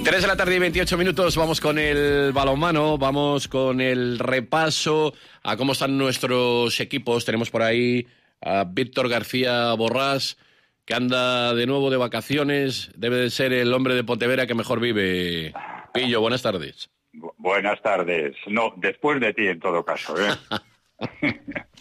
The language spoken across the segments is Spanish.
3 de la tarde y 28 minutos, vamos con el balonmano, vamos con el repaso a cómo están nuestros equipos. Tenemos por ahí a Víctor García Borrás, que anda de nuevo de vacaciones, debe de ser el hombre de Pontevera que mejor vive. Pillo, buenas tardes. Buenas tardes. No, después de ti en todo caso, ¿eh?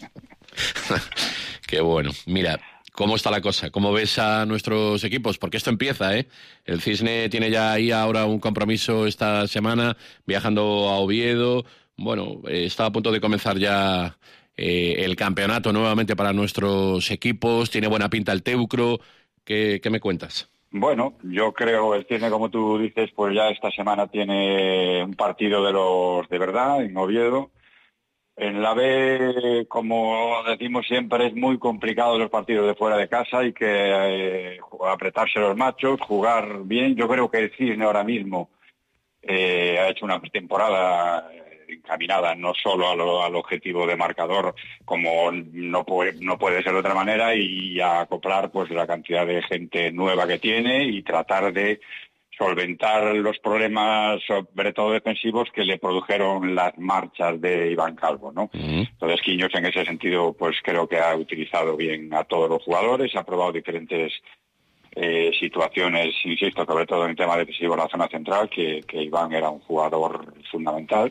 Qué bueno. Mira, ¿cómo está la cosa? ¿Cómo ves a nuestros equipos? Porque esto empieza, ¿eh? El Cisne tiene ya ahí ahora un compromiso esta semana, viajando a Oviedo. Bueno, está a punto de comenzar ya el campeonato nuevamente para nuestros equipos. Tiene buena pinta el Teucro. ¿Qué me cuentas? Bueno, yo creo el Cisne, como tú dices, pues ya esta semana tiene un partido de los de verdad en Oviedo. En la B, como decimos siempre, es muy complicado los partidos de fuera de casa, hay que apretarse los machos, jugar bien. Yo creo que el Cisne ahora mismo ha hecho una pretemporada encaminada no solo al objetivo de marcador, como no puede ser de otra manera, y a acoplar pues la cantidad de gente nueva que tiene y tratar de solventar los problemas, sobre todo defensivos, que le produjeron las marchas de Iván Calvo, ¿no? Entonces Quiñones, en ese sentido, pues creo que ha utilizado bien a todos los jugadores, ha probado diferentes situaciones, insisto, sobre todo en el tema defensivo en la zona central, que Iván era un jugador fundamental.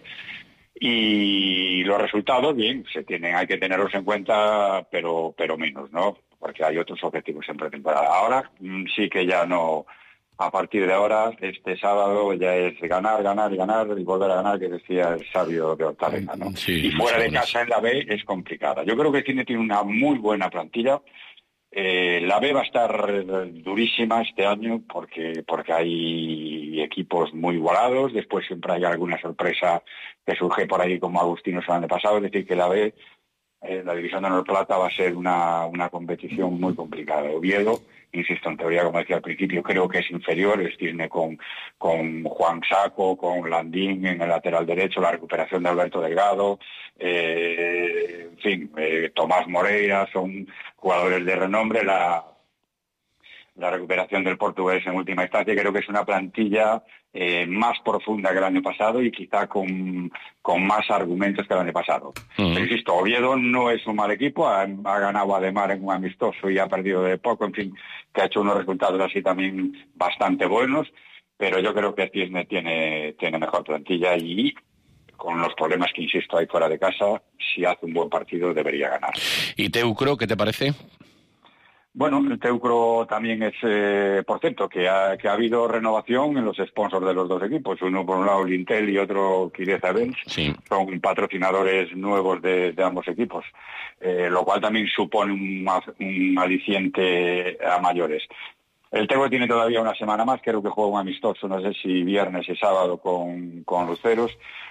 Y los resultados, bien, hay que tenerlos en cuenta, pero menos, ¿no? Porque hay otros objetivos en pretemporada. Ahora sí que ya no. A partir de ahora, este sábado ya es ganar y volver a ganar, que decía el sabio de Hortaleza, ¿no? Sí, y fuera de casa en la B es complicada. Yo creo que el Cisne tiene una muy buena plantilla. La B va a estar durísima este año porque hay equipos muy igualados. Después siempre hay alguna sorpresa que surge por ahí, como Agustinos el año pasado. Es decir, que la B, la división de Honor Plata, va a ser una competición muy complicada. Oviedo, insisto, en teoría, como decía al principio, creo que es inferior. El Cisne con Juan Saco, con Landín en el lateral derecho, la recuperación de Alberto Delgado, en fin, Tomás Moreira, son jugadores de renombre. La recuperación del portugués en última instancia, creo que es una plantilla más profunda que el año pasado y quizá con más argumentos que el año pasado. Pero insisto, Oviedo no es un mal equipo, ha ganado a Ademar en un amistoso y ha perdido de poco, en fin, que ha hecho unos resultados así también bastante buenos, pero yo creo que el Cisne tiene mejor plantilla y con los problemas que, insisto, hay fuera de casa, si hace un buen partido debería ganar. ¿Y Teucro, qué te parece? Bueno, el Teucro también es, por cierto, que ha habido renovación en los sponsors de los dos equipos. Uno por un lado Lintel y otro Quireza Events. Sí. Son patrocinadores nuevos de ambos equipos, lo cual también supone un aliciente a mayores. El Teucro tiene todavía una semana más, creo que juega un amistoso, no sé si viernes y sábado con Luceros.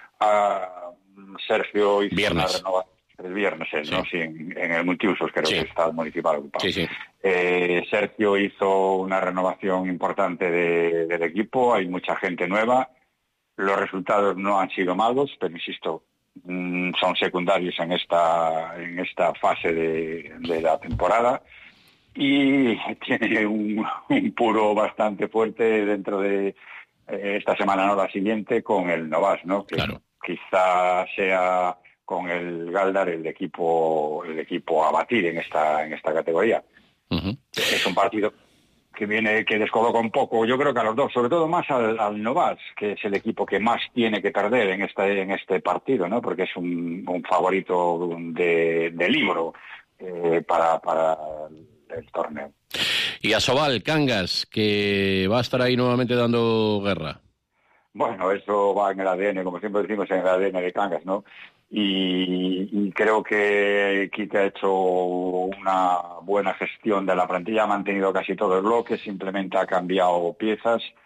Sergio hizo una renovación. El viernes, ¿no? Sí, en el multiusos, creo que está el municipal ocupado. Sí. Sergio hizo una renovación importante del equipo, hay mucha gente nueva, los resultados no han sido malos, pero insisto, son secundarios en esta fase de la temporada, y tiene un puro bastante fuerte dentro de esta semana, no la siguiente, con el Novas, ¿no? Que claro, quizá sea con el Galdar el equipo a batir en esta categoría. Es un partido que descoloca un poco, yo creo que a los dos, sobre todo más al Novas, que es el equipo que más tiene que perder en este partido, ¿no? Porque es un favorito de libro para el torneo. Y Asobal, Cangas, que va a estar ahí nuevamente dando guerra. Bueno, eso va en el ADN, como siempre decimos, en el ADN de Cangas, ¿no? Y creo que Quique ha hecho una buena gestión de la plantilla, ha mantenido casi todo el bloque, simplemente ha cambiado piezas